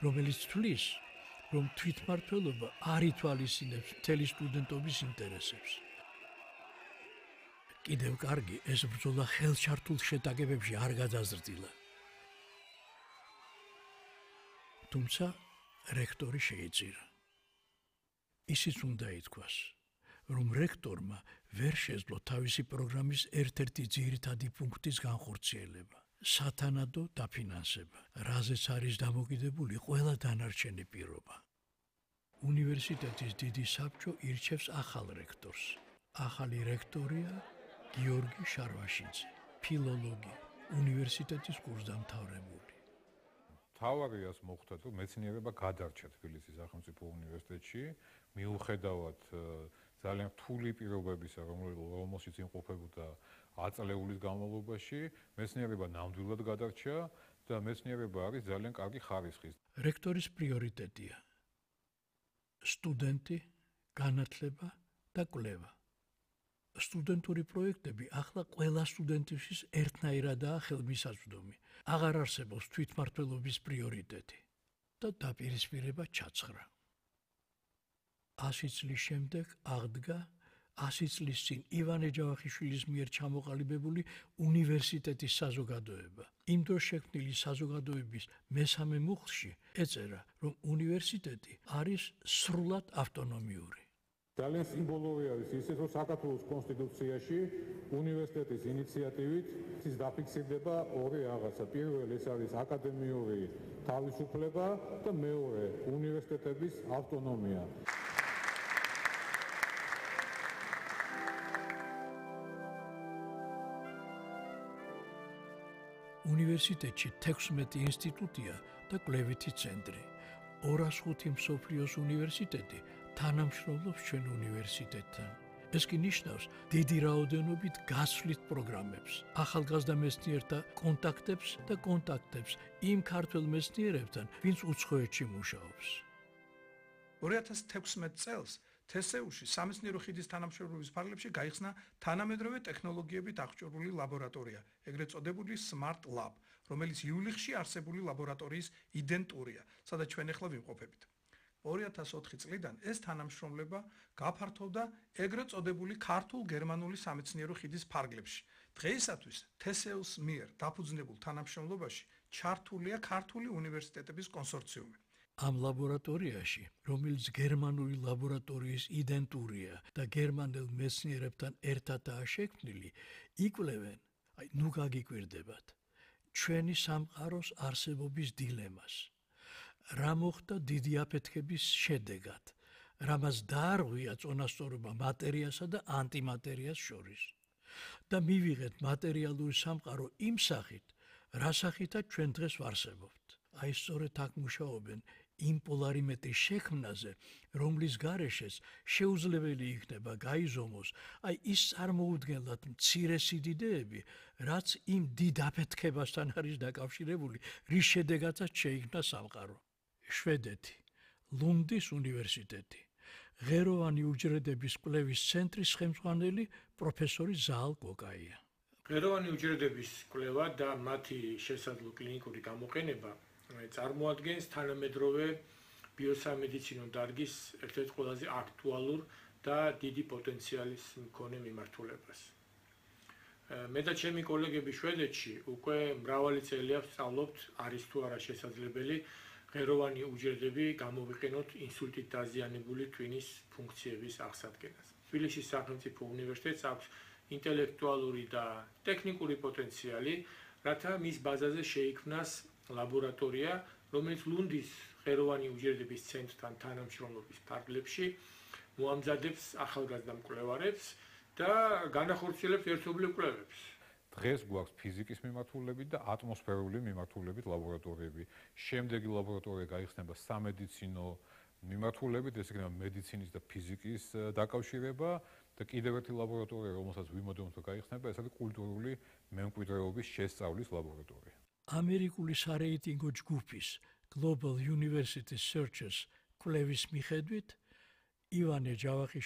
რომელიც თვლის, რომ თვითმმართველობა არ ითვალისწინებს მთელი სტუდენტობის ინტერესებს. კიდევ კარგი, ეს ბრძოლა ხელჩართულ შეტაკებებში არ გადაზრდილა. თუმცა რექტორი შეიწირა. ისიც უნდა ითქვას, რომ რექტორმა ვერ შეძლო თავისი პროგრამის ერთ-ერთი ძირითადი პუნქტის განხორციელება, სათანადო დაფინანსება, რაზეც არის დამოკიდებული ყველა დანარჩენი პირობა. უნივერსიტეტის დიდი საბჭო ირჩევს ახალ რექტორს. ახალი რექტორია გიორგი შარვაშიძე, ფილოლოგი, უნივერსიტეტის კურსდამთავრებული. თავარიას მოხდა, რომ მეცნიერება გადარჩა თბილისის სახელმწიფო უნივერსიტეტში, მიუხედავად ძალიან რთული პირობებისა, რომელშიც იმყოფებოდა აწლეულის განმავლობაში, მეცნიერება ნამდვილად გადარჩა და მეცნიერება არის ძალიან კარგი ხარისხის. რექტორის პრიორიტეტია სტუდენტი, განათლება და კვლევა. სტუდენტური პროექტები ახლა ყველა სტუდენტისთვის ერთნაირადაა ხელმისაწვდომი. აღარ არსებობს თვითმმართველობის პრიორიტეტი და დაპირისპირება ჩაცხრა. 100 წლის შემდეგ აღდგა 100 წლის წინ ივანე ჯავახიშვილის მიერ ჩამოყალიბებული უნივერსიტეტის საზოგადოება. იმ დროს შექმნილი საზოგადოების მესამე მუხლში ეწერა, რომ უნივერსიტეტი არის სრულად ავტონომიური. ძალიან სიმბოლური არის ისიც, რომ საქართველოს კონსტიტუციაში უნივერსიტეტის ინიციატივით ის დაფიქსირდება ორი რაღაცა. პირველი ეს არის აკადემიური თავისუფლება და მეორე უნივერსიტეტების ავტონომია. უნივერსიტეტში 16 ინსტიტუტია და კვლევითი ცენტრი. 205 მსოფლიოს უნივერსიტეტი თანამშრომლობს ჩვენ უნივერსიტეტთან. ეს კი ნიშნავს დიდი რაოდენობით გასვლით პროგრამებს, ახალგაზრდა მეცნიერთა კონტაქტებს და კონტაქტებს იმ ქართველ მეცნიერებთან, ვინც უცხოეთში მუშაობს. 2016 წელს თსეუში სამეცნიერო ხიდის თანამშრომლობის ფარგლებში გაიხსნა თანამედროვე ტექნოლოგიებით აღჭურვილი ლაბორატორია, ეგრეთ წოდებული Smart Lab, რომელიც იულიხში არსებული ლაბორატორიის იდენტურია, სადაც ჩვენ ახლა ვიმყოფებით. 2004 წლიდან ეს თანამშრომლება გაფართოვდა ეგრეთ წოდებული ქართულ-გერმანული სამეცნიერო ხიდის ფარგლებში. დღეისათვის თსეუს მიერ დაფუძნებულ თანამშრომლობაში ჩართულია ქართული უნივერსიტეტების კონსორციუმი. ამ ლაბორატორიაში, რომელიც გერმანული ლაბორატორიის იდენტურია და გერმანელ მეცნიერებთან ერთადაა შექმნილი, იკვლევენ, ნუ გაგიკვირდებათ, ჩვენი სამყაროს არსებობის დილემას. რა მოხდა დიდი აფეთქების შედეგად, რამაც დაარღვია წონასწორობა მატერიასა და ანტიმატერიას შორის. და მივიღეთ მატერიალური სამყარო იმ სახით, რა სახითაც ჩვენ დღეს ვარსებობთ. აი სწორედ აქ მუშაობენ იმ პოლარიმეტრის შექმნაზე, რომლის გარეშეც შეუძლებელი იქნება გაიზომოს აი ის წარმოუდგენლად მცირე სიდიდეები, რაც იმ დიდ აფეთქებასთან არის დაკავშირებული, რის შედეგადაც შეიქმნა სამყარო. შვედეთი, ლუნდის უნივერსიტეტი, ღეროვანი უჯრედების კვლევის ცენტრის ხელმძღვანელი პროფესორი ზაალ კოკაია. ღეროვანი უჯრედების კვლევა და მათი შესაძლო კლინიკური გამოყენება წარმოადგენს თანამედროვე ბიოსამედიცინო დარგის ერთ-ერთ ყველაზე აქტუალურ და დიდი პოტენციალის მქონე მიმართულებას. მე და ჩემი კოლეგები შვედეთში უკვე მრავალი წელია ვსწავლობთ, არის თუ არა შესაძლებელი ღეროვანი უჯრედები გამოვიყენოთ ინსულტით დაზიანებული ტვინის ფუნქციების აღსადგენას. თბილისის სახელმწიფო უნივერსიტეტს აქვს ინტელექტუალური და ტექნიკური პოტენციალი, რათა მის ბაზაზე შეიქმნას ლაბორატორია, რომელიც ლუნდის ღეროვანი უჯრედების ცენტრთან თანამშრომლობის ფარგლებში მოამზადებს ახალგაზრდა მკვლევარებს და განახორციელებს ერთობლივ კვლევებს. დღეს გვაქვს ფიზიკის მიმართულებით და ატმოსფერული მიმართულებით ლაბორატორიები. შემდეგი ლაბორატორია გაიხსნება სამედიცინო მიმართულებით, ეს იქნება მედიცინის და ფიზიკის დაკავშირება და კიდევ ერთი ლაბორატორია, რომელსაც ვიმოდევთ, რომ გაიხსნება, ეს არის კულტურული მემკვიდრეობის შესწავლის ლაბორატორია. ამერიკული სარეიტინგო ჯგუფის Global University Searchers კვლევის მიხედვით ივანე ჯავახიშვილის